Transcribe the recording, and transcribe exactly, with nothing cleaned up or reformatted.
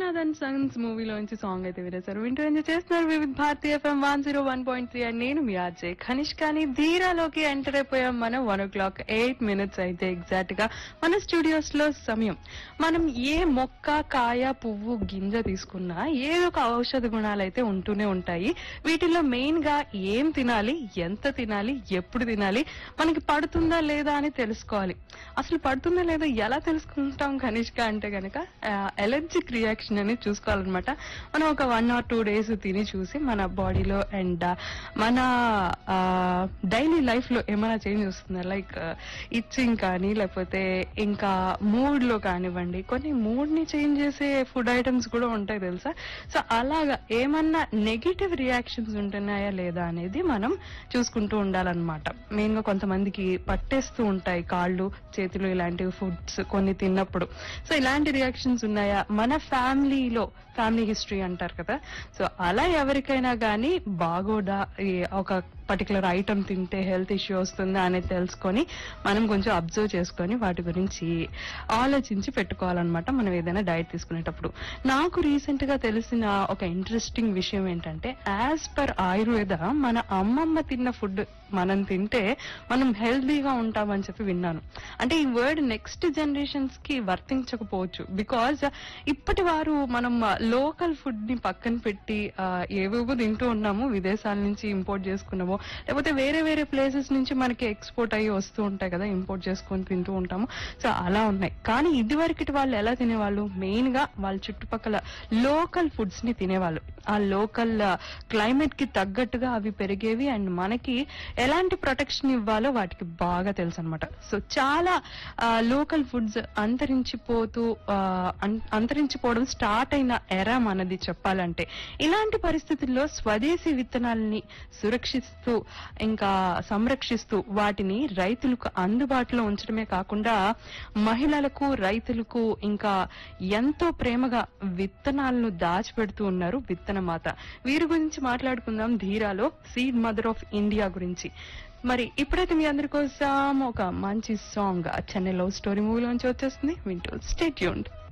Srinath and Sons మూవీలోంచి song అయితే వినేశారు. వింటూ enjoy చేస్తున్నారు వివిధ Bharati FM one zero one point three and నేను మీ ఆర్జే ఖనిష్. కానీ ధీరాలోకి ఎంటర్ అయిపోయాం మనం. వన్ ఓ క్లాక్ ఎయిట్ మినిట్స్ అయితే ఎగ్జాక్ట్ గా మన స్టూడియోస్ లో సమయం. మనం ఏ మొక్క, కాయ, పువ్వు, గింజ తీసుకున్నా ఏదో ఒక ఔషధ గుణాలు అయితే ఉంటూనే ఉంటాయి. వీటిల్లో మెయిన్ గా ఏం తినాలి, ఎంత తినాలి, ఎప్పుడు తినాలి, మనకి పడుతుందా లేదా అని తెలుసుకోవాలి. అసలు పడుతుందా లేదా ఎలా తెలుసుకుంటాం కనిష్క అంటే గనక ఎలర్జిక్ రియాక్షన్ అనేది చూసుకోవాలన్నమాట. మనం ఒక వన్ ఆర్ టూ డేస్ తిని చూసి మన బాడీలో అండ్ మన డైలీ లైఫ్ లో ఏమైనా చేంజ్ వస్తుందా, లైక్ ఇచ్చింగ్ కానీ లేకపోతే ఇంకా మూడ్ లో కానివ్వండి. కొన్ని మూడ్ ని చేంజ్ చేసే ఫుడ్ ఐటమ్స్ కూడా ఉంటాయి తెలుసా. సో అలాగా ఏమన్నా నెగిటివ్ రియాక్షన్స్ ఉంటున్నాయా లేదా అనేది మనం చూసుకుంటూ ఉండాలన్నమాట. మెయిన్ గా కొంతమందికి పట్టేస్తూ ఉంటాయి కాళ్ళు, చేతులు, ఇలాంటివి ఫుడ్స్ కొన్ని తిన్నప్పుడు. సో ఇలాంటి రియాక్షన్స్ ఉన్నాయా, మన ఫ్యామిలీలో ఫ్యామిలీ హిస్టరీ అంటారు కదా. సో అలా ఎవరికైనా కానీ బాగోడా ఒక పర్టికులర్ ఐటమ్ తింటే హెల్త్ ఇష్యూ వస్తుందా అనేది తెలుసుకొని మనం కొంచెం అబ్జర్వ్ చేసుకొని వాటి గురించి ఆలోచించి పెట్టుకోవాలన్నమాట మనం ఏదైనా డైట్ తీసుకునేటప్పుడు. నాకు రీసెంట్ గా తెలిసిన ఒక ఇంట్రెస్టింగ్ విషయం ఏంటంటే, యాజ్ పర్ ఆయుర్వేద మన అమ్మమ్మ తిన్న ఫుడ్ మనం తింటే మనం హెల్తీగా ఉంటామని చెప్పి విన్నాను. అంటే ఈ వర్డ్ నెక్స్ట్ జనరేషన్స్ కి వర్తించకపోవచ్చు. బికాజ్ ఇప్పటి వారు మనం లోకల్ ఫుడ్ ని పక్కన పెట్టి ఏవేవో తింటూ ఉన్నాము, విదేశాల నుంచి ఇంపోర్ట్ చేసుకున్నాము, లేకపోతే వేరే వేరే ప్లేసెస్ నుంచి మనకి ఎక్స్పోర్ట్ అయ్యి వస్తూ ఉంటాయి కదా, ఇంపోర్ట్ చేసుకొని తింటూ ఉంటాము. సో అలా ఉన్నాయి. కానీ ఇదివరకటి వాళ్ళు ఎలా తినేవాళ్ళు, మెయిన్ గా వాళ్ళ చుట్టుపక్కల లోకల్ ఫుడ్స్ ని తినేవాళ్ళు. ఆ లోకల్ క్లైమేట్ కి తగ్గట్టుగా అవి పెరిగేవి అండ్ మనకి ఎలాంటి ప్రొటెక్షన్ ఇవ్వాలో వాటికి బాగా తెలుసు అనమాట. సో చాలా లోకల్ ఫుడ్స్ అంతరించిపోతూ అంతరించిపోవడం స్టార్ట్ అయిన ఎరా మనది చెప్పాలంటే. ఇలాంటి పరిస్థితుల్లో స్వదేశీ విత్తనాలని సురక్షిస్తూ ఇంకా సంరక్షిస్తూ వాటిని రైతులకు అందుబాటులో ఉంచడమే కాకుండా మహిళలకు, రైతులకు ఇంకా ఎంతో ప్రేమగా విత్తనాలను దాచిపెడుతూ ఉన్నారు విత్తన మాత. వీరి గురించి మాట్లాడుకుందాం ధీరాలో, సీడ్ మదర్ ఆఫ్ ఇండియా గురించి. మరి ఇప్పుడైతే మీ అందరి కోసం ఒక మంచి సాంగ్ చెన్నై లవ్ స్టోరీ మూవీలోంచి వచ్చేస్తుంది, వింటూ స్టే ట్యూన్డ్.